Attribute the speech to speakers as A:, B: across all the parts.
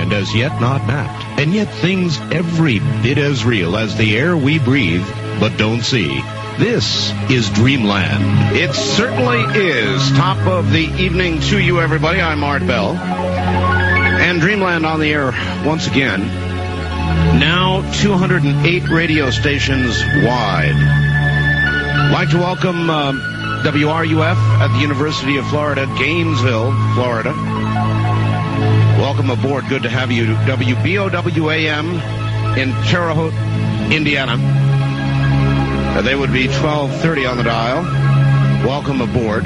A: and as yet not mapped, and yet things every bit as real as the air we breathe but don't see. This is Dreamland. It certainly is. Top of the evening to you, everybody. I'm Art Bell. And Dreamland on the air once again. Now 208 radio stations wide. I'd like to welcome WRUF at the University of Florida, Gainesville, Florida. Welcome aboard. Good to have you. WBOWAM in Terre Haute, Indiana. They would be 1230 on the dial. Welcome aboard.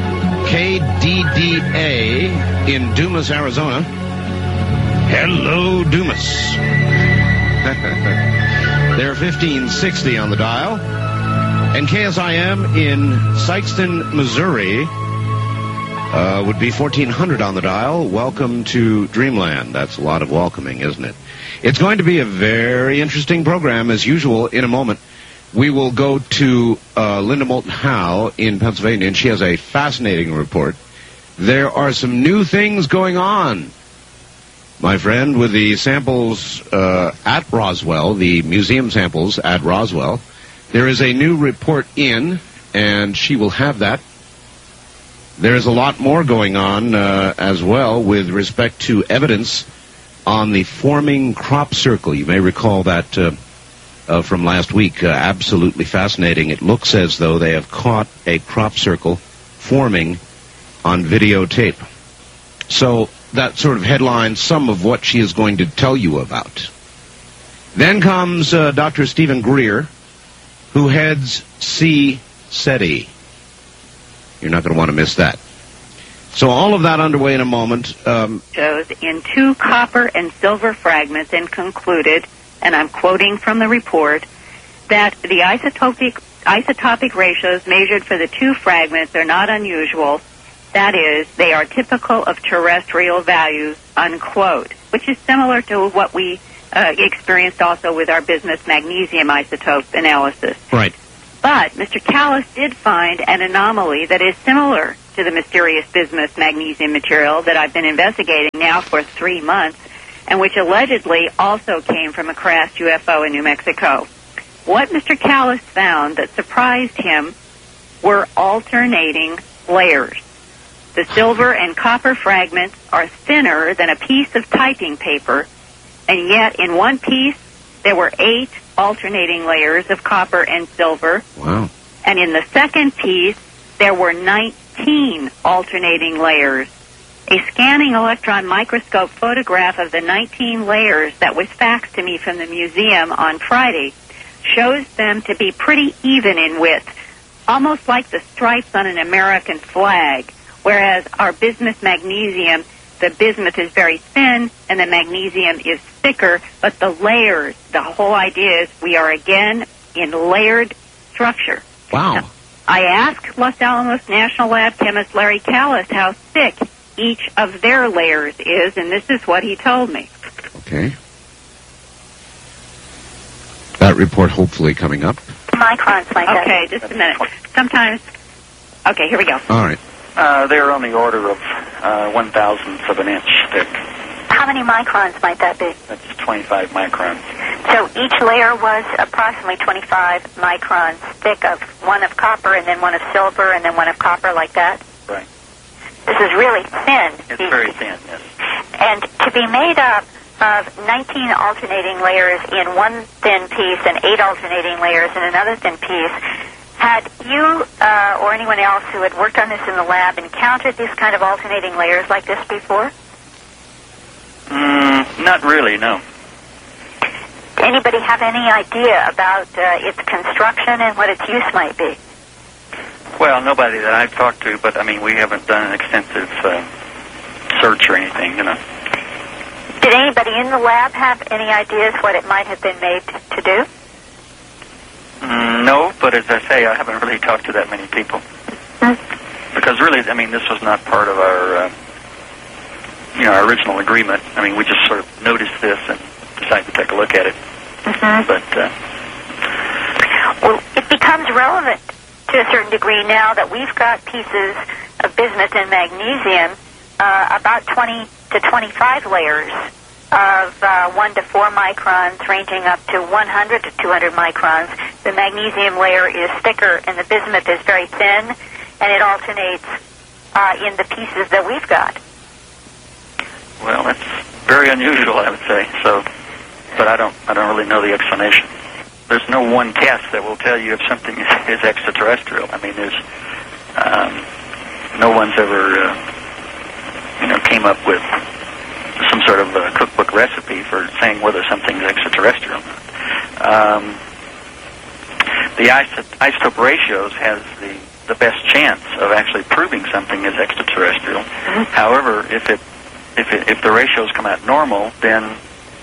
A: KDDA in Dumas, Arizona. Hello, Dumas. They're 1560 on the dial. And KSIM in Sikeston, Missouri would be 1400 on the dial. Welcome to Dreamland. That's a lot of welcoming, isn't it? It's going to be a very interesting program, as usual, in a moment. We will go to Linda Moulton Howe in Pennsylvania, and she has a fascinating report. There are some new things going on, my friend, with the samples at Roswell, the museum samples at Roswell. There is a new report in, and she will have that. There is a lot more going on as well with respect to evidence on the forming crop circle. You may recall that from last week. Absolutely fascinating. It looks as though they have caught a crop circle forming on videotape. So that sort of headlines some of what she is going to tell you about. Then comes Dr. Stephen Greer, who heads SETI. You're not going to want to miss that. So all of that underway in a moment.
B: Shows in 2 copper and silver fragments and concluded, and I'm quoting from the report, that the isotopic ratios measured for the 2 fragments are not unusual. That is, they are typical of terrestrial values, unquote, which is similar to what we experienced also with our bismuth magnesium isotope analysis.
A: Right.
B: But Mr. Callis did find an anomaly that is similar to the mysterious bismuth magnesium material that I've been investigating now for 3 months, and which allegedly also came from a crashed UFO in New Mexico. What Mr. Callis found that surprised him were alternating layers. The silver and copper fragments are thinner than a piece of typing paper, and yet in one piece there were 8 alternating layers of copper and silver.
A: Wow.
B: And in the second piece there were 19 alternating layers. A scanning electron microscope photograph of the 19 layers that was faxed to me from the museum on Friday shows them to be pretty even in width, almost like the stripes on an American flag, whereas our bismuth magnesium, the bismuth is very thin and the magnesium is thicker, but the layers, the whole idea is we are again in layered structure.
A: Wow.
B: Now, I asked Los Alamos National Lab chemist Larry Callis how thick each of their layers is, and this is what he told me.
A: Okay. That report hopefully coming up.
B: Microns like that. Okay, just a minute. Sometimes... Okay, here we go.
A: All right.
C: They're on the order of 1/1000th of an inch thick.
B: How many microns might that be?
C: That's 25 microns.
B: So each layer was approximately 25 microns thick, of one of copper and then one of silver and then one of copper, like that?
C: Right.
B: This is really thin.
C: It's very thin, yes.
B: And to be made up of 19 alternating layers in one thin piece and 8 alternating layers in another thin piece, had you or anyone else who had worked on this in the lab encountered these kind of alternating layers like this before?
C: Not really, no.
B: Anybody have any idea about its construction and what its use might be?
C: Well, nobody that I've talked to, but, I mean, we haven't done an extensive search or anything, you know.
B: Did anybody in the lab have any ideas what it might have been made to do?
C: No, but as I say, I haven't really talked to that many people. Because really, I mean, this was not part of our, our original agreement. I mean, we just sort of noticed this and decided to take a look at it. But,
B: well, it becomes relevant to a certain degree now that we've got pieces of bismuth and magnesium, about 20 to 25 layers
D: of 1 to 4 microns, ranging up to 100 to 200 microns. The magnesium layer is thicker, and the bismuth is very thin, and it alternates in the pieces that we've got.
C: Well, that's very unusual, I would say. So, but I don't really know the explanation. There's no one test that will tell you if something is extraterrestrial. I mean, there's no one's ever came up with some sort of cookbook recipe for saying whether something's extraterrestrial. The isotope ratios has the best chance of actually proving something is extraterrestrial. However, if the ratios come out normal, then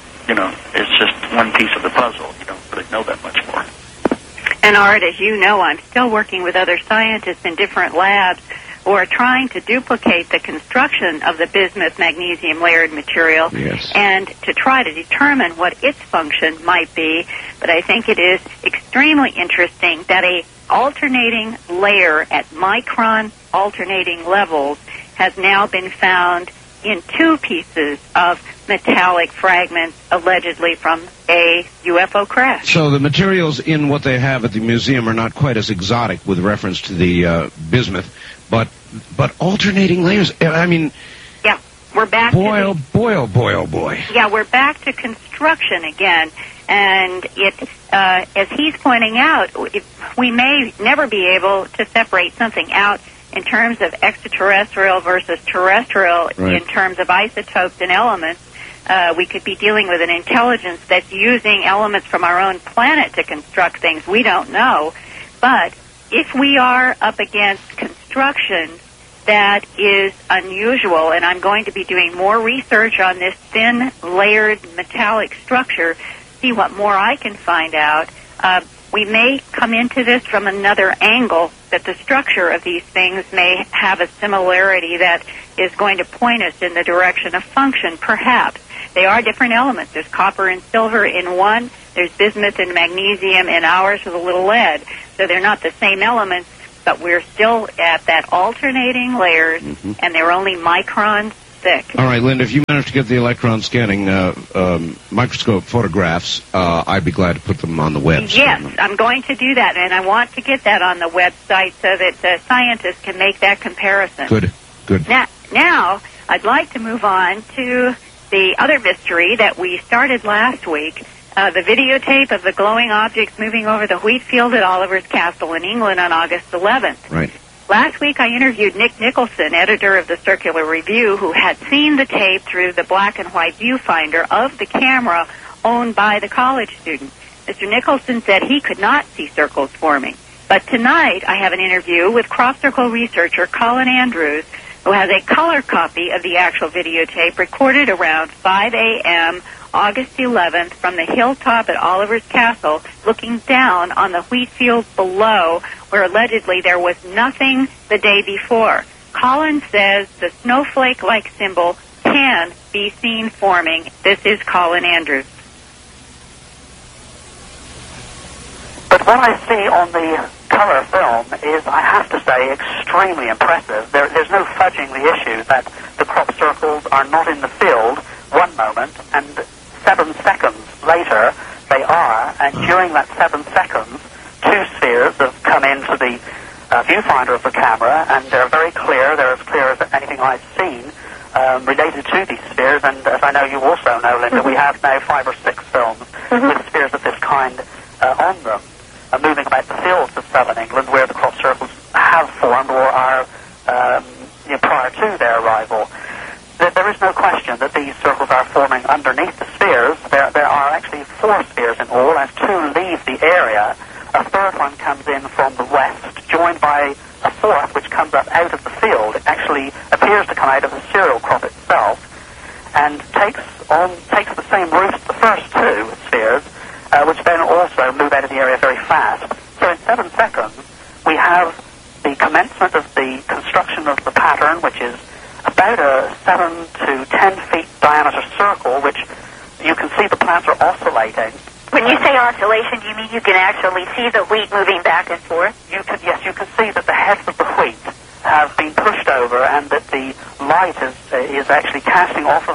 C: it's just one piece of the puzzle. You don't really know that much more.
B: And Art, as you know, I'm still working with other scientists in different labs who are trying to duplicate the construction of the bismuth magnesium layered material,
A: yes,
B: and to try to determine what its function might be. But I think it is extremely interesting that a alternating layer at micron alternating levels has now been found in 2 pieces of metallic fragments allegedly from a UFO crash.
A: So the materials in what they have at the museum are not quite as exotic with reference to the bismuth, but alternating layers. I mean,
B: yeah, we're back.
A: Boy.
B: Yeah, we're back to construction again, and it, as he's pointing out, we may never be able to separate something out in terms of extraterrestrial versus terrestrial,
A: right,
B: in terms of isotopes and elements. We could be dealing with an intelligence that's using elements from our own planet to construct things. We don't know. But if we are up against construction that is unusual, and I'm going to be doing more research on this thin, layered metallic structure, see what more I can find out, we may come into this from another angle, that the structure of these things may have a similarity that is going to point us in the direction of function, perhaps. They are different elements. There's copper and silver in one. There's bismuth and magnesium in ours with a little lead. So they're not the same elements, but we're still at that alternating layers, and they're only microns thick.
A: All right, Linda, if you manage to get the electron scanning microscope photographs, I'd be glad to put them on the web.
B: Yes, I'm going to do that, and I want to get that on the website so that scientists can make that comparison.
A: Good.
B: Now, I'd like to move on to the other mystery that we started last week, the videotape of the glowing objects moving over the wheat field at Oliver's Castle in England on August 11th.
A: Right.
B: Last week I interviewed Nick Nicholson, editor of the Circular Review, who had seen the tape through the black and white viewfinder of the camera owned by the college student. Mr. Nicholson said he could not see circles forming. But tonight I have an interview with crop circle researcher Colin Andrews, who has a color copy of the actual videotape recorded around 5 a.m. August 11th from the hilltop at Oliver's Castle, looking down on the wheat field below, where allegedly there was nothing the day before. Colin says the snowflake-like symbol can be seen forming. This is Colin Andrews.
E: But what I see on the color film is, I have to say, extremely impressive. There's no fudging the issue that the crop circles are not in the field one moment, and 7 seconds later they are, and during that 7 seconds, 2 spheres have come into the viewfinder of the camera, and they're very clear. They're as clear as anything I've seen related to these spheres, and as I know you also know, Linda, we have now 5 or 6 films with spheres of this kind on them, moving about the fields of southern England where the crop circles have formed or are prior to their arrival. There is no question that these circles are forming underneath the spheres. There are actually 4 spheres in all, as 2 leave the area. A third one comes in from the west, joined by a fourth which comes up out of the field. It actually appears to come out of the cereal crop itself, and takes the same route as the first 2 spheres, which then also move out of the area very fast. So in 7 seconds, we have the commencement of the construction of the pattern, which is about a 7 to 10 feet diameter circle, which you can see the plants are oscillating.
D: When you say oscillation, you mean you can actually see the wheat moving back and forth?
E: Yes, you can see that the heads of the wheat have been pushed over, and that the light is actually casting off of the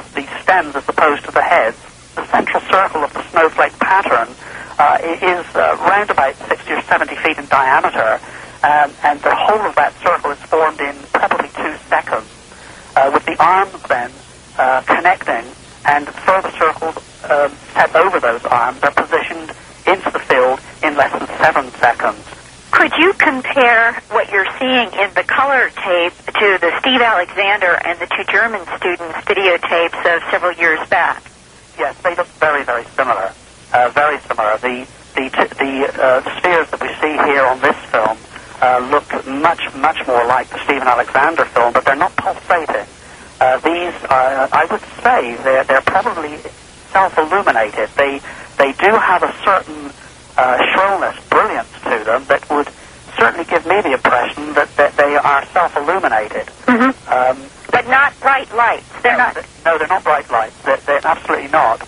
E: stems as opposed to the heads. The central circle of the snowflake pattern is round about 60 or 70 feet in diameter, and the whole of that circle is formed in probably 2 seconds, with the arms then connecting, and further circles set over those arms are positioned into the field in less than 7 seconds.
D: Could you compare what you're seeing in the color tape to the Steve Alexander and the 2 German students' videotapes of several years back?
E: Yes, they look very, very similar. Very similar. The spheres that we see here on this film look much more like the Stephen Alexander film, but they're not pulsating. These are, I would say, they're probably self-illuminated. They do have a certain shrillness, brilliance to them that would certainly give me the impression that they are self-illuminated.
D: Mm-hmm. But not bright lights. They're not.
E: No, they're not bright lights. They're absolutely not.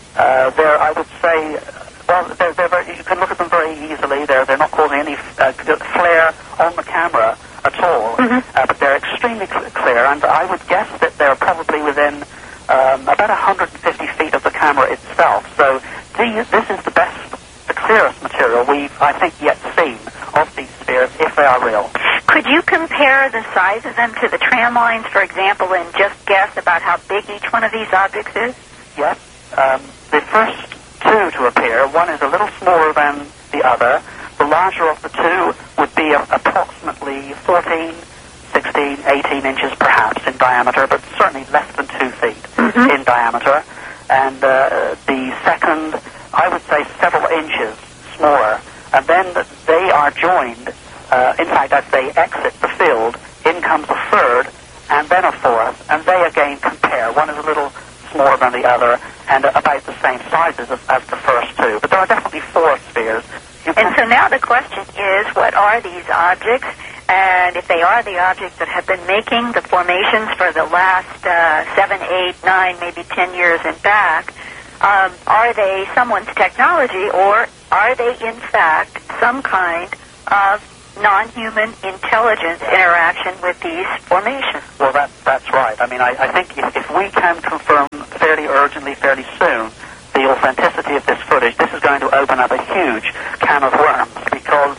E: I would say, well, you can look at them very easily. They're not causing any flare on the camera at all. Mm-hmm. But they're extremely clear, and I would guess that they're probably within about 150 feet of the camera itself. So this is the clearest material we've, I think, yet seen of these spheres, if they are real.
D: Could you compare the size of them to the tram lines, for example, and just guess about how big each one of these objects is?
E: Yes. The first 2 to appear, one is a little smaller than the other. The larger of the 2 would be approximately 14, 16, 18 inches perhaps in diameter, but certainly less than 2 feet in diameter. And the second, I would say, several inches smaller. And then they are joined, in fact, as they exit the field, in comes a third, and then a fourth, and they again compare. One is a little smaller than the other, and about the same sizes as the first 2. But there are definitely 4 spheres.
D: And so now the question is, what are these objects? And if they are the objects that have been making the formations for the last 7, 8, 9, maybe 10 years and back, are they someone's technology, or are they in fact some kind of non-human intelligence interaction with these formations?
E: Well, that's right. I mean, I think if we can confirm fairly urgently, fairly soon, the authenticity of this footage, this is going to open up a huge can of worms, because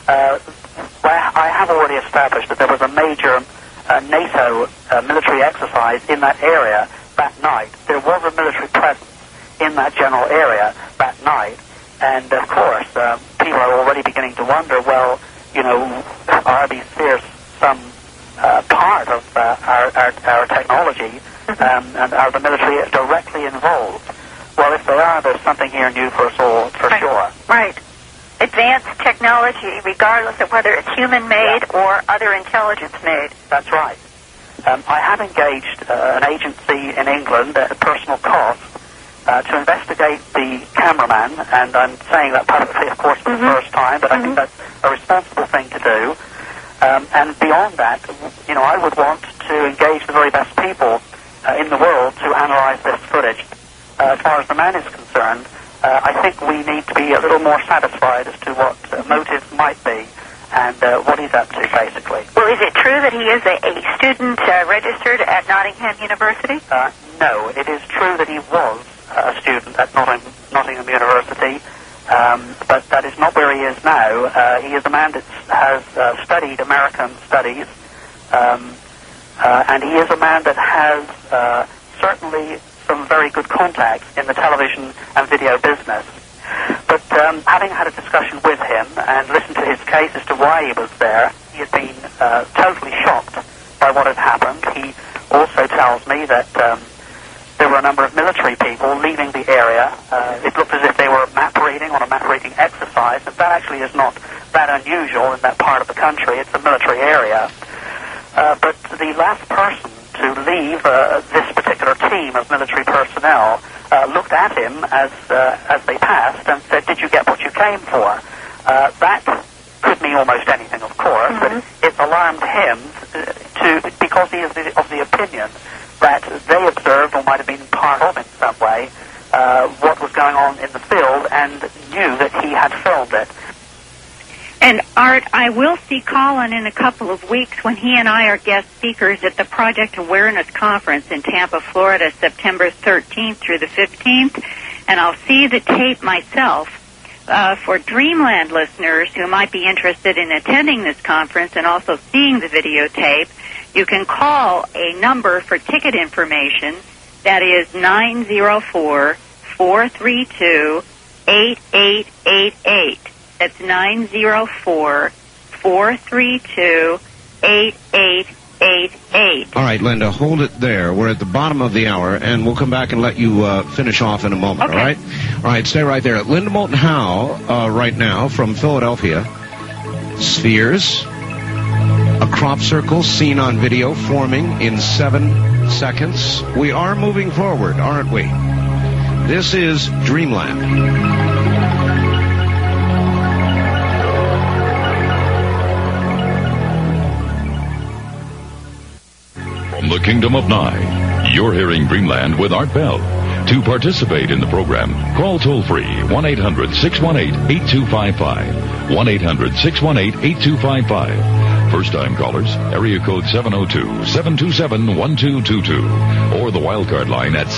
E: I have already established that there was a major NATO military exercise in that area that night. There was a military presence in that general area that night, and of course, people are already beginning to wonder, well, are these spheres some part of our technology, and are the military directly involved? Well, if they are, there's something here new for us all, for sure.
D: Right. Advanced technology, regardless of whether it's human-made or other intelligence-made.
E: That's right. I have engaged an agency in England at personal cost to investigate the cameraman, and I'm saying that publicly, of course, for the first time, but I think that's a responsible thing to do. And beyond that, I would want to engage the very best people in the world to analyze this footage. As far as the man is concerned, I think we need to be a little more satisfied as to what motives might be and what he's up to, basically.
D: Well, is it true that he is a student registered at Nottingham University?
E: No, it is true that he was a student at Nottingham University, but that is not where he is now. He is a man that has studied American studies, and he is a man that has certainly some very good contacts in the television and video business. But having had a discussion with him and listened to his case as to why he was there, he has been totally shocked by what had happened. He also tells me that there were a number of military people leaving the area. It looked as if they were map reading on a map reading exercise, and that actually is not that unusual in that part of the country. It's a military area. But the last person to leave this particular team of military personnel looked at him as they passed and said, "Did you get what you came for?" That could mean almost anything, of course, but it alarmed him because he is of the opinion that they observed or might have been part of in some way what was going on in the field and knew that he had filmed it.
B: And Art, I will see Colin in a couple of weeks when he and I are guest speakers at the Project Awareness Conference in Tampa, Florida, September 13th through the 15th, and I'll see the tape myself. For Dreamland listeners who might be interested in attending this conference and also seeing the videotape, you can call a number for ticket information. That is 904-432-8888. That's 904-432-8888.
A: All right, Linda, hold it there. We're at the bottom of the hour, and we'll come back and let you finish off in a moment,
B: okay.
A: All right? All right, stay right there. Linda Moulton Howe, right now, from Philadelphia. Spheres, a crop circle seen on video forming in 7 seconds. We are moving forward, aren't we? This is Dreamland.
F: From the Kingdom of Nye, you're hearing Dreamland with Art Bell. To participate in the program, call toll-free 1-800-618-8255. 1-800-618-8255. First-time callers, area code 702-727-1222. Or the wildcard line at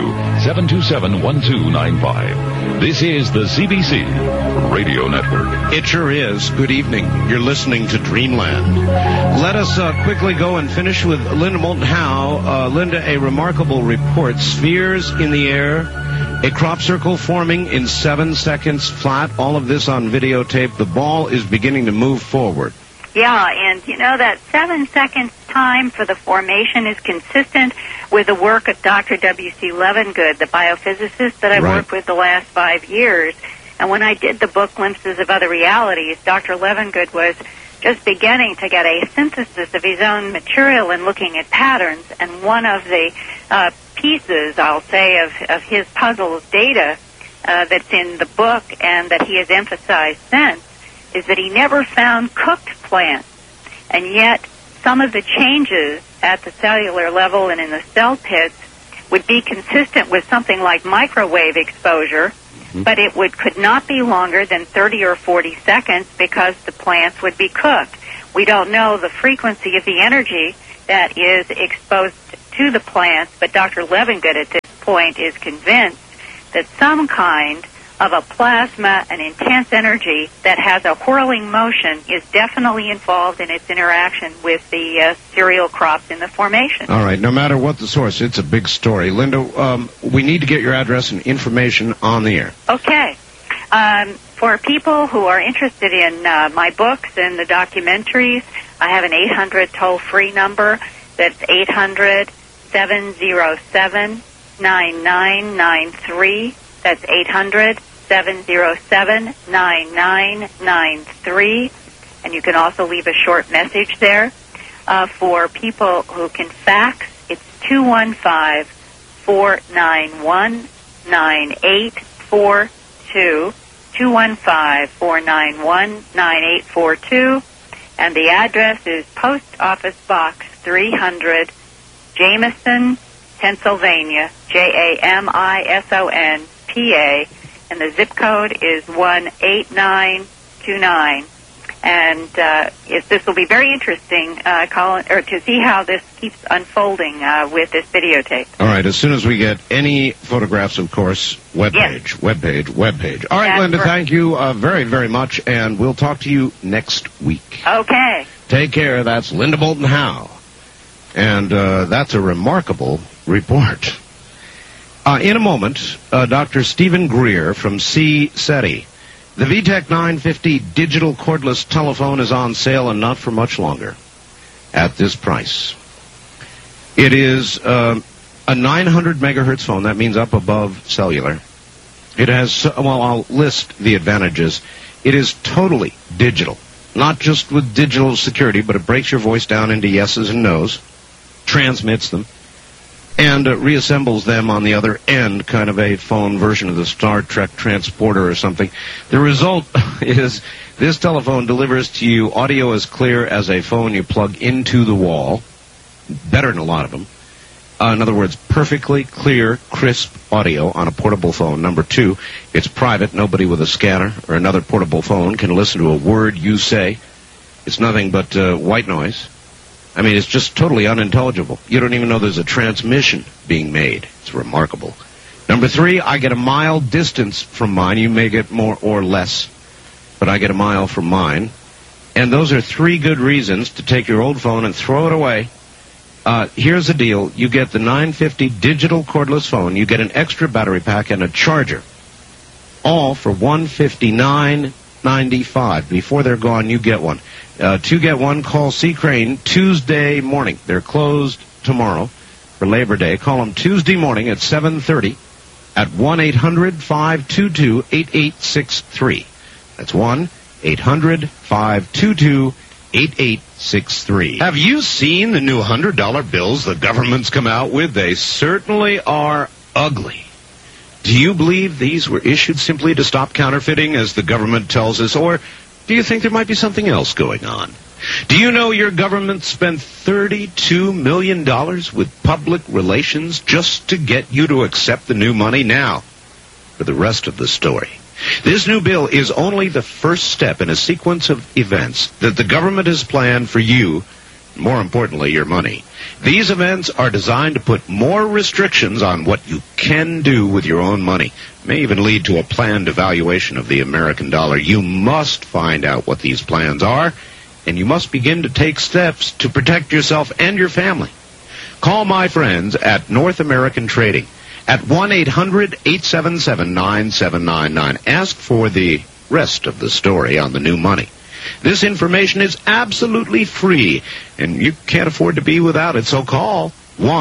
F: 702-727-1295. This is the CBC Radio Network.
A: It sure is. Good evening. You're listening to Dreamland. Let us quickly go and finish with Linda Moulton Howe. Linda, a remarkable report. Spheres in the air, a crop circle forming in 7 seconds flat. All of this on videotape. The ball is beginning to move forward.
B: Yeah, and you know that 7 seconds time for the formation is consistent with the work of Dr. W.C. Levengood, the biophysicist that I've worked with the last 5 years. And when I did the book Glimpses of Other Realities, Dr. Levengood was just beginning to get a synthesis of his own material and looking at patterns. And one of the pieces, I'll say, of his puzzle's data that's in the book and that he has emphasized since is that he never found cooked plants. And yet some of the changes at the cellular level and in the cell pits would be consistent with something like microwave exposure, but it could not be longer than 30 or 40 seconds because the plants would be cooked. We don't know the frequency of the energy that is exposed to the plants, but Dr. Levengood at this point is convinced that some kind of a plasma, an intense energy that has a whirling motion is definitely involved in its interaction with the cereal crops in the formation.
A: All right, no matter what the source, it's a big story. Linda, we need to get your address and information on the air.
B: Okay. For people who are interested in my books and the documentaries, I have an 800 toll-free number. That's 800-707-9993. That's 800-707-9993. And you can also leave a short message there. For people who can fax, it's 215-491-9842. 215-491-9842. And the address is Post Office Box 300, Jameson, Pennsylvania, Jamison, PA, and the zip code is 18929. And this will be very interesting, Colin, or to see how this keeps unfolding with this videotape.
A: All right, as soon as we get any photographs, of course, webpage. All right, Linda, thank you very, very much, and we'll talk to you next week.
B: Okay.
A: Take care. That's Linda Moulton Howe. And that's a remarkable report. In a moment, Dr. Stephen Greer from C-SETI. The VTech 950 digital cordless telephone is on sale and not for much longer at this price. It is a 900 megahertz phone. That means up above cellular. It has, well, I'll list the advantages. It is totally digital, not just with digital security, but it breaks your voice down into yeses and nos, transmits them, and reassembles them on the other end, kind of a phone version of the Star Trek transporter or something. The result is this telephone delivers to you audio as clear as a phone you plug into the wall, better than a lot of them, In other words, perfectly clear, crisp audio on a portable phone. Number 2, it's private. Nobody with a scanner or another portable phone can listen to a word you say. It's nothing but white noise. I mean, it's just totally unintelligible. You don't even know there's a transmission being made. It's remarkable. Number 3, I get a mile distance from mine. You may get more or less, but I get a mile from mine. And those are 3 good reasons to take your old phone and throw it away. Here's the deal. You get the 950 digital cordless phone. You get an extra battery pack and a charger. All for $159.95. Before they're gone, you get one. To get one, call C. Crane Tuesday morning. They're closed tomorrow for Labor Day. Call them Tuesday morning at 7:30 at 1-800-522-8863. That's 1-800-522-8863. Have you seen the new $100 bills the government's come out with? They certainly are ugly. Do you believe these were issued simply to stop counterfeiting, as the government tells us, or do you think there might be something else going on? Do you know your government spent $32 million with public relations just to get you to accept the new money? Now, for the rest of the story. This new bill is only the first step in a sequence of events that the government has planned for you, more importantly, your money. These events are designed to put more restrictions on what you can do with your own money. It may even lead to a planned devaluation of the American dollar. You must find out what these plans are, and you must begin to take steps to protect yourself and your family. Call my friends at North American Trading at 1-800-877-9799. Ask for the rest of the story on the new money. This information is absolutely free, and you can't afford to be without it, so call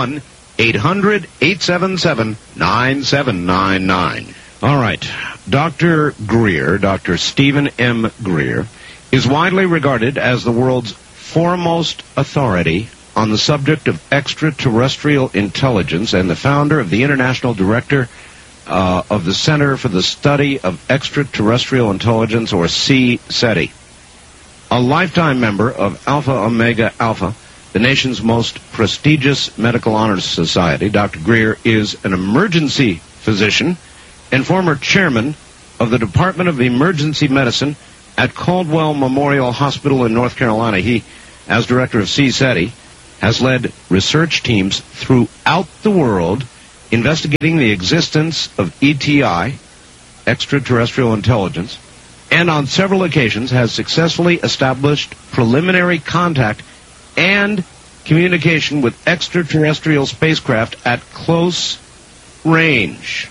A: 1-800-877-9799. All right. Dr. Greer, Dr. Stephen M. Greer, is widely regarded as the world's foremost authority on the subject of extraterrestrial intelligence and the founder of the International Director of the Center for the Study of Extraterrestrial Intelligence, or CSETI. A lifetime member of Alpha Omega Alpha, the nation's most prestigious medical honors society, Dr. Greer is an emergency physician and former chairman of the Department of Emergency Medicine at Caldwell Memorial Hospital in North Carolina. He, as director of CSETI, has led research teams throughout the world investigating the existence of ETI, extraterrestrial intelligence, and on several occasions has successfully established preliminary contact and communication with extraterrestrial spacecraft at close range.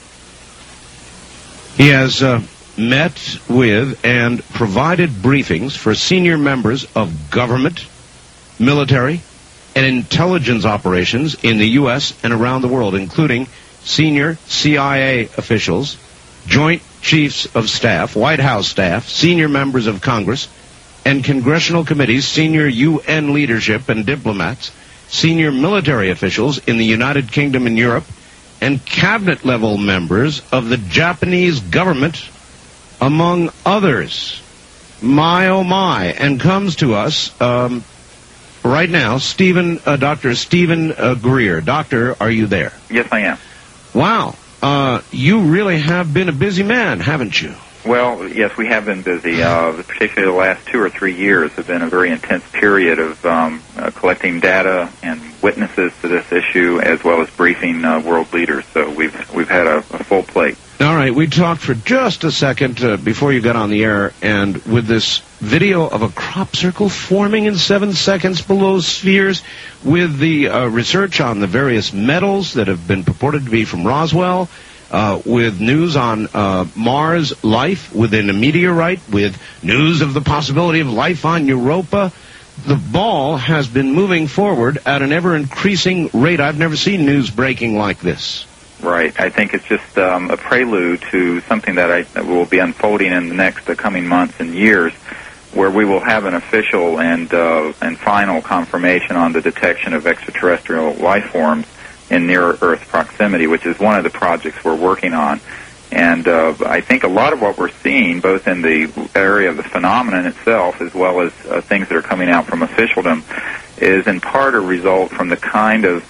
A: He has met with and provided briefings for senior members of government, military, and intelligence operations in the U.S. and around the world, including senior CIA officials, Joint Chiefs of Staff, White House staff, senior members of Congress and congressional committees, senior UN leadership and diplomats, senior military officials in the United Kingdom and Europe, and cabinet-level members of the Japanese government, among others. My, oh my. And comes to us right now, Dr. Stephen Greer. Doctor, are you there?
G: Yes, I am.
A: Wow. You really have been a busy man, haven't you?
G: Well, yes, we have been busy. Particularly the last 2 or 3 years have been a very intense period of collecting data and witnesses to this issue, as well as briefing world leaders. So we've had a full plate.
A: All right, we talked for just a second before you got on the air, and with this video of a crop circle forming in 7 seconds below spheres, with the research on the various metals that have been purported to be from Roswell, with news on Mars life within a meteorite, with news of the possibility of life on Europa. The ball has been moving forward at an ever-increasing rate. I've never seen news breaking like this.
G: Right. I think it's just a prelude to something that will be unfolding in the next coming months and years, where we will have an official and final confirmation on the detection of extraterrestrial life forms in near-Earth proximity, which is one of the projects we're working on. And I think a lot of what we're seeing, both in the area of the phenomenon itself as well as things that are coming out from officialdom, is in part a result from the kind of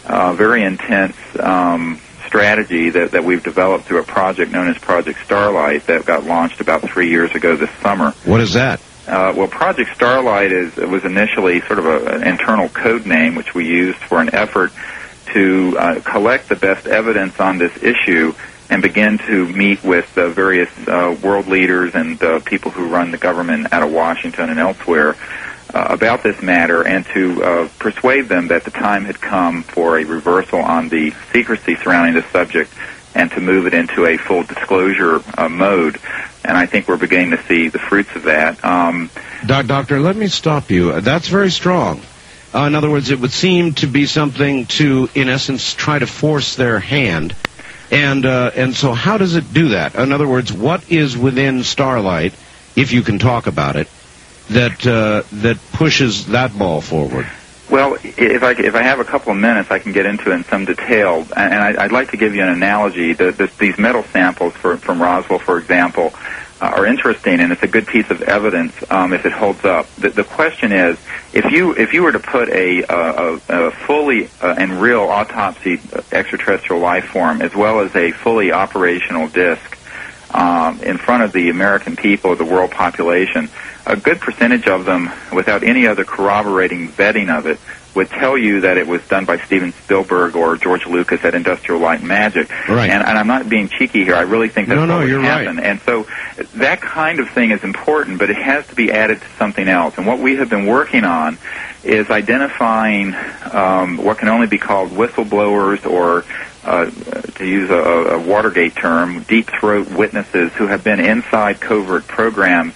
G: very intense strategy that we've developed through a project known as Project Starlight that got launched about 3 years ago this summer.
A: What is that?
G: Well, Project Starlight was initially sort of an internal code name which we used for an effort to collect the best evidence on this issue and begin to meet with various world leaders and people who run the government out of Washington and elsewhere about this matter, and to persuade them that the time had come for a reversal on the secrecy surrounding the subject and to move it into a full disclosure mode. And I think we're beginning to see the fruits of that.
A: Doctor, let me stop you. That's very strong. In other words, it would seem to be something to, in essence, try to force their hand. And so how does it do that? In other words, what is within Starlight, if you can talk about it, that pushes that ball forward?
G: Well, if I have a couple of minutes, I can get into it in some detail. And I'd like to give you an analogy. These metal samples from Roswell, for example, are interesting, and it's a good piece of evidence if it holds up. The question is, if you were to put a fully and real autopsy extraterrestrial life form, as well as a fully operational disk, in front of the American people, the world population, a good percentage of them, without any other corroborating vetting of it, would tell you that it was done by Steven Spielberg or George Lucas at Industrial Light and Magic.
A: Right.
G: And I'm not being cheeky here. I really think that's what would happen. Right. And so that kind of thing is important, but it has to be added to something else. And what we have been working on is identifying what can only be called whistleblowers, or to use a Watergate term, deep throat witnesses who have been inside covert programs,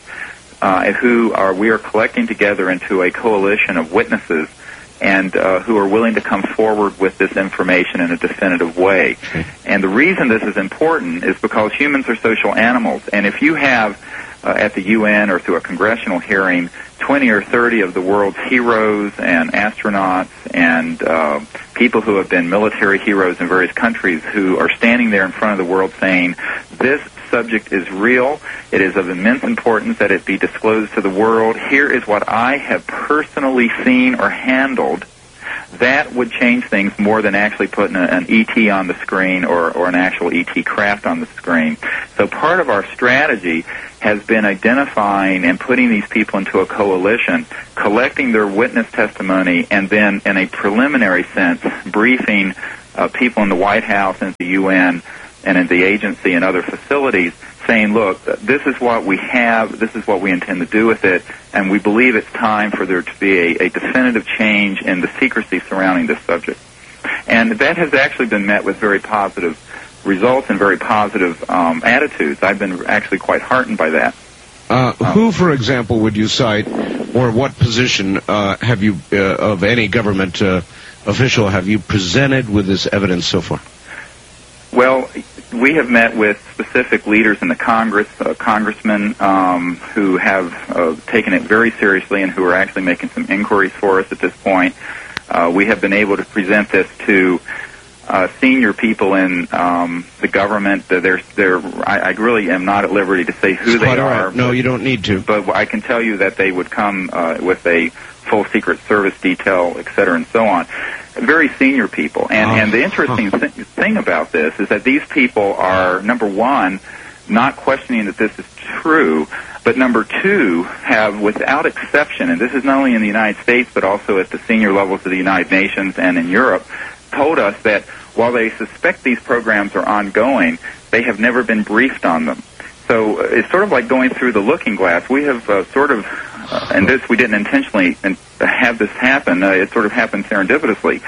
G: we are collecting together into a coalition of witnesses, and who are willing to come forward with this information in a definitive way. Okay. And the reason this is important is because humans are social animals, and if you have at the UN or through a congressional hearing 20 or 30 of the world's heroes and astronauts and people who have been military heroes in various countries who are standing there in front of the world saying, this subject is real, it is of immense importance that it be disclosed to the world, here is what I have personally seen or handled, that would change things more than actually putting an ET on the screen or an actual ET craft on the screen. So part of our strategy has been identifying and putting these people into a coalition, collecting their witness testimony, and then in a preliminary sense briefing people in the White House and the UN and in the agency and other facilities, saying, look, this is what we have, this is what we intend to do with it, and we believe it's time for there to be a definitive change in the secrecy surrounding this subject. And that has actually been met with very positive results and very positive attitudes. I've been actually quite heartened by that.
A: Who, for example, would you cite, or what position have you, of any government official, have you presented with this evidence so far?
G: Well, we have met with specific leaders in the Congress, congressmen who have taken it very seriously and who are actually making some inquiries for us at this point. We have been able to present this to senior people in the government. I really am not at liberty to say who they are.
A: Right. No, you don't need to.
G: But I can tell you that they would come with a full Secret Service detail, et cetera, and so on. Very senior people. And the interesting thing about this is that these people are, number one, not questioning that this is true, but number two, have without exception, and this is not only in the United States but also at the senior levels of the United Nations and in Europe, told us that while they suspect these programs are ongoing, they have never been briefed on them. So it's sort of like going through the looking glass. We have and this we didn't intentionally have this happen. It sort of happened serendipitously.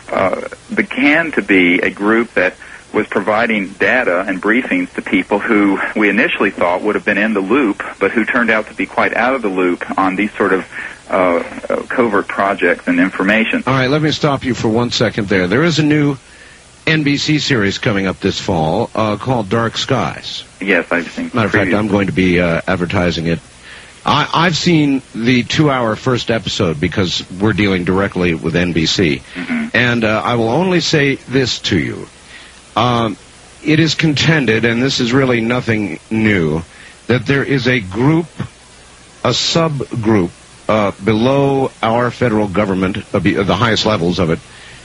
G: Began to be a group that was providing data and briefings to people who we initially thought would have been in the loop, but who turned out to be quite out of the loop on these sort of covert projects and information.
A: All right, let me stop you for 1 second there. There is a new NBC series coming up this fall called Dark Skies.
G: Yes, I've seen.
A: Matter of fact, I'm going to be advertising it. I've seen the 2-hour first episode because we're dealing directly with NBC. Mm-hmm. And I will only say this to you. It is contended, and this is really nothing new, that there is a group, a subgroup below our federal government, the highest levels of it,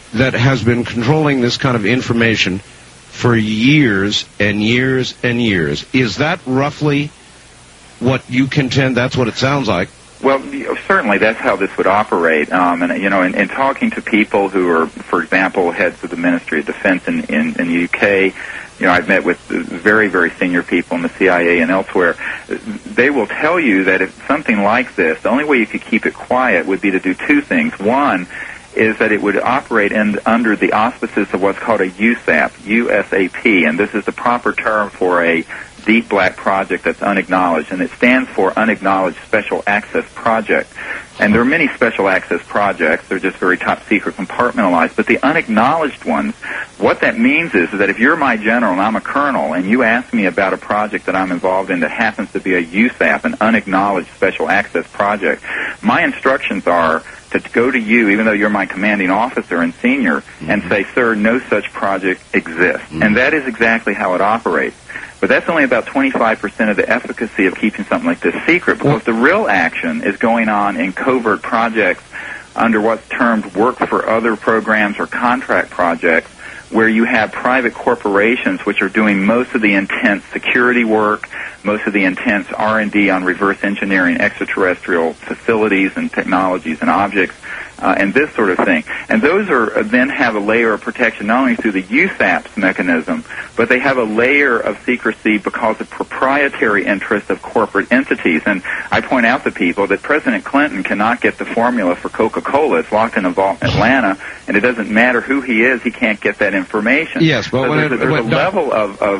A: that has been controlling this kind of information for years and years and years. Is that roughly what you contend? That's what it sounds like.
G: Well, certainly that's how this would operate. And, you know, in talking to people who are, for example, heads of the Ministry of Defense in the UK, you know, I've met with very, very senior people in the CIA and elsewhere. They will tell you that if something like this, the only way you could keep it quiet would be to do two things. One is that it would operate under the auspices of what's called a USAP, USAP, and this is the proper term for a deep black project that's unacknowledged, and it stands for Unacknowledged Special Access Project. And there are many special access projects. They're just very top secret, compartmentalized. But the unacknowledged ones, what that means is that if you're my general and I'm a colonel and you ask me about a project that I'm involved in that happens to be a USAP, an unacknowledged special access project, my instructions are to go to you, even though you're my commanding officer and senior, and say, sir, no such project exists. And that is exactly how it operates. But that's only about 25% of the efficacy of keeping something like this secret, because the real action is going on in covert projects under what's termed work for other programs or contract projects, where you have private corporations which are doing most of the intense security work, most of the intense R&D on reverse engineering extraterrestrial facilities and technologies and objects, and this sort of thing. And those are then have a layer of protection not only through the USAP's mechanism, but they have a layer of secrecy because of proprietary interests of corporate entities. And I point out to people that President Clinton cannot get the formula for Coca-Cola. It's locked in a vault in Atlanta, and it doesn't matter who he is, he can't get that information.
A: Yes, but
G: so there's a level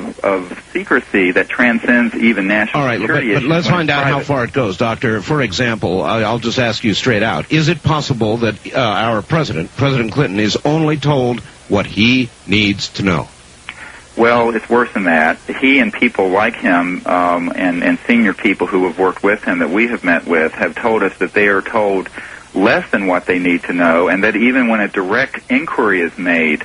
G: of secrecy that transcends even national security issues.
A: But let's find out how far it goes, Doctor. For example, I'll just ask you straight out. Is it possible that our President Clinton, is only told what he needs to know?
G: Well, it's worse than that. He and people like him and senior people who have worked with him that we have met with have told us that they are told less than what they need to know, and that even when a direct inquiry is made,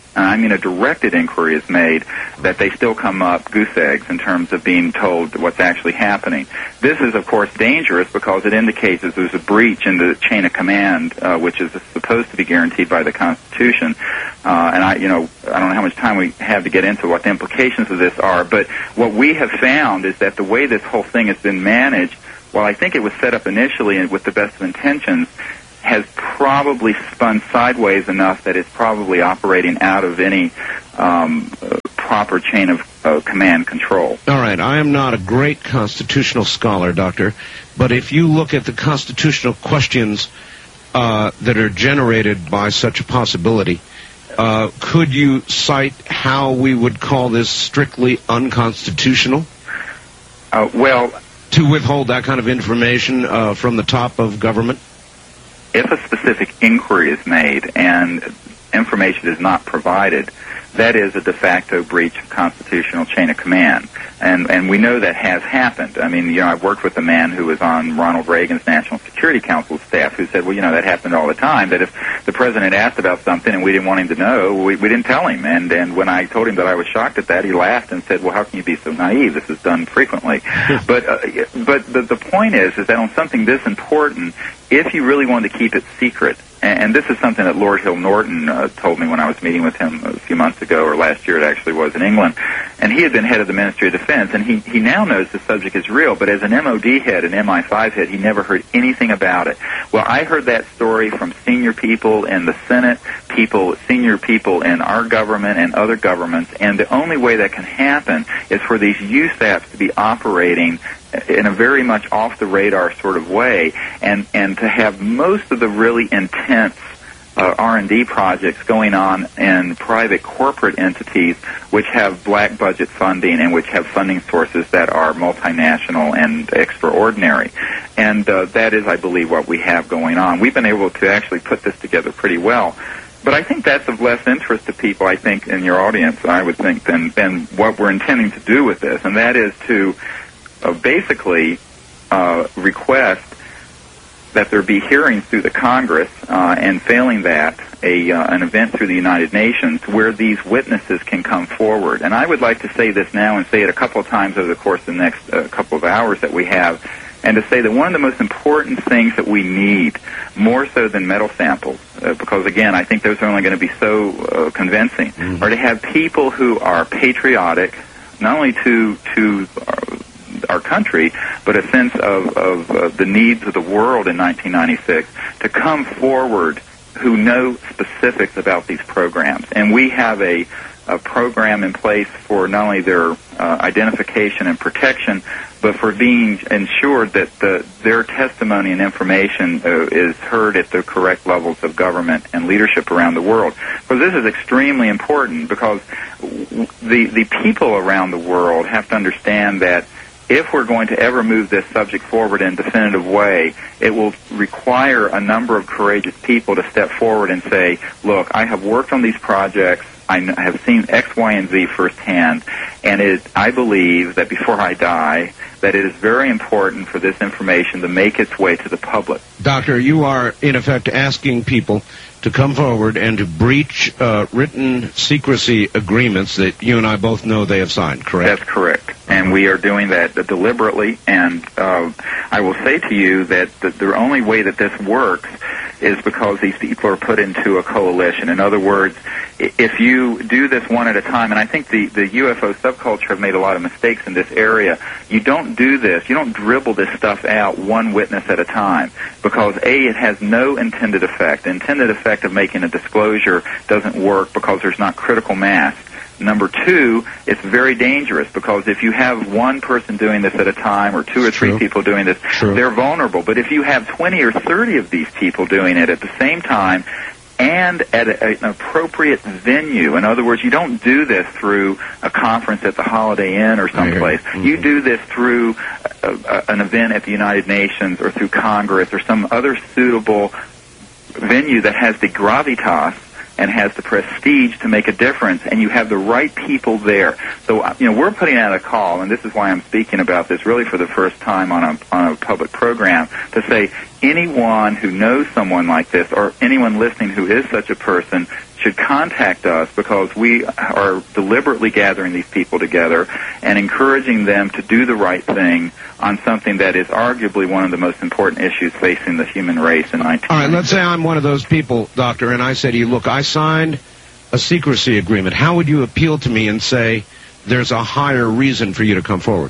G: a directed inquiry is made, that they still come up goose eggs in terms of being told what's actually happening. This is, of course, dangerous because it indicates that there's a breach in the chain of command, which is supposed to be guaranteed by the Constitution. And I don't know how much time we have to get into what the implications of this are, but what we have found is that the way this whole thing has been managed, while I think it was set up initially with the best of intentions, has probably spun sideways enough that it's probably operating out of any proper chain of command control.
A: All right, I am not a great constitutional scholar, Doctor, but if you look at the constitutional questions that are generated by such a possibility, could you cite how we would call this strictly unconstitutional?
G: Well,
A: to withhold that kind of information from the top of government?
G: If a specific inquiry is made and information is not provided, that is a de facto breach of constitutional chain of command. And we know that has happened. I mean, I've worked with a man who was on Ronald Reagan's National Security Council staff who said, well, that happened all the time, that if the president asked about something and we didn't want him to know, we didn't tell him. And when I told him that I was shocked at that, he laughed and said, well, how can you be so naive? This is done frequently. But the point is that on something this important, if you really wanted to keep it secret, and this is something that Lord Hill Norton told me when I was meeting with him a few months ago, or last year it actually was, in England. And he had been head of the Ministry of Defense, and he now knows the subject is real, but as an MOD head, an MI5 head, he never heard anything about it. Well, I heard that story from senior people in the Senate, senior people in our government and other governments, and the only way that can happen is for these USAPs to be operating in a very much off-the-radar sort of way, and to have most of the really intense R&D projects going on in private corporate entities which have black budget funding and which have funding sources that are multinational and extraordinary. And that is, I believe, what we have going on. We've been able to actually put this together pretty well. But I think that's of less interest to people, I think, in your audience, I would think, than what we're intending to do with this, and that is to basically request that there be hearings through the Congress, and failing that, an event through the United Nations where these witnesses can come forward. And I would like to say this now and say it a couple of times over the course of the next couple of hours that we have, and to say that one of the most important things that we need, more so than metal samples, because again, I think those are only going to be so convincing, are to have people who are patriotic, not only to our country, but a sense of the needs of the world in 1996, to come forward who know specifics about these programs. And we have a program in place for not only their identification and protection, but for being ensured that their testimony and information is heard at the correct levels of government and leadership around the world. Because this is extremely important, because the people around the world have to understand that if we're going to ever move this subject forward in a definitive way, it will require a number of courageous people to step forward and say, look, I have worked on these projects, I have seen X, Y, and Z firsthand, and I believe that before I die, that it is very important for this information to make its way to the public.
A: Doctor, you are, in effect, asking people to come forward and to breach written secrecy agreements that you and I both know they have signed, correct?
G: That's correct. And we are doing that deliberately, and I will say to you that the only way that this works is because these people are put into a coalition. In other words, if you do this one at a time, and I think the UFO subculture have made a lot of mistakes in this area, you don't do this, you don't dribble this stuff out one witness at a time, because A, it has no intended effect. The intended effect of making a disclosure doesn't work because there's not critical mass. Number two, it's very dangerous, because if you have one person doing this at a time, or two or three people doing this, they're vulnerable. But if you have 20 or 30 of these people doing it at the same time, and at an appropriate venue. In other words, you don't do this through a conference at the Holiday Inn or someplace. You do this through an event at the United Nations, or through Congress, or some other suitable venue that has the gravitas and has the prestige to make a difference, and you have the right people there. So, we're putting out a call, and this is why I'm speaking about this really for the first time on a public program, to say anyone who knows someone like this, or anyone listening who is such a person, should contact us, because we are deliberately gathering these people together and encouraging them to do the right thing on something that is arguably one of the most important issues facing the human race in 1990.
A: All right, let's say I'm one of those people, Doctor, and I say to you, look, I signed a secrecy agreement. How would you appeal to me and say there's a higher reason for you to come forward?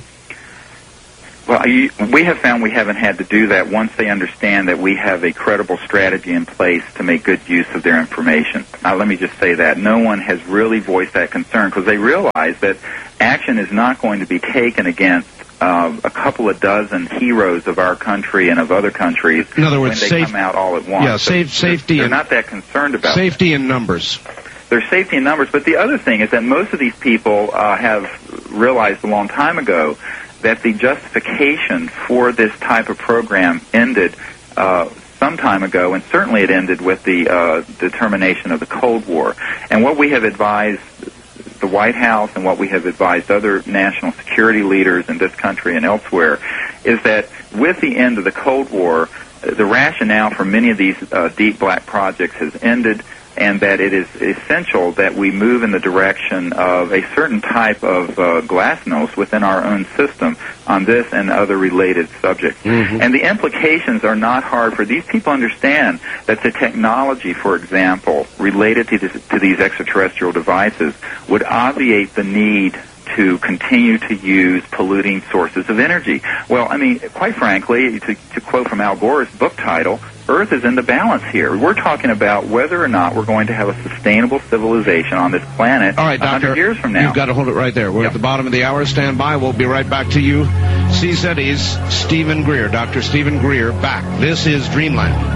G: Well, we have found we haven't had to do that once they understand that we have a credible strategy in place to make good use of their information. Let me just say that. No one has really voiced that concern, because they realize that action is not going to be taken against a couple of dozen heroes of our country and of other countries.
A: In other words,
G: when they come out all at once.
A: Yeah, safety.
G: They're not that concerned about
A: safety in numbers.
G: There's safety in numbers, but the other thing is that most of these people have realized a long time ago that the justification for this type of program ended some time ago, and certainly it ended with the determination of the Cold War. And what we have advised the White House and what we have advised other national security leaders in this country and elsewhere is that with the end of the Cold War, the rationale for many of these deep black projects has ended, and that it is essential that we move in the direction of a certain type of glasnost within our own system on this and other related subjects. And the implications are not hard for these people to understand that the technology, for example, related to these extraterrestrial devices would obviate the need to continue to use polluting sources of energy. Well, I mean, quite frankly, to quote from Al Gore's book title, Earth is in the balance here. We're talking about whether or not we're going to have a sustainable civilization on this planet 100 years from now.
A: You've got to hold it right there. We're at the bottom of the hour. Stand by. We'll be right back to you. CZ's Stephen Greer, Dr. Stephen Greer, back. This is Dreamland.